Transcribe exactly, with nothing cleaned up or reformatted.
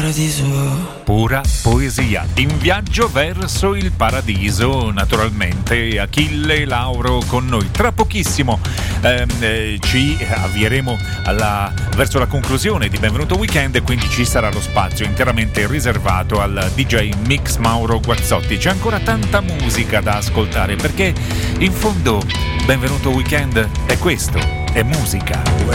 Pura poesia, in viaggio verso il paradiso, naturalmente. Achille Lauro con noi. Tra pochissimo ehm, eh, ci avvieremo alla, verso la conclusione di Benvenuto Weekend, e quindi ci sarà lo spazio interamente riservato al D J Mix Mauro Guazzotti. C'è ancora tanta musica da ascoltare, perché in fondo Benvenuto Weekend è questo, è musica.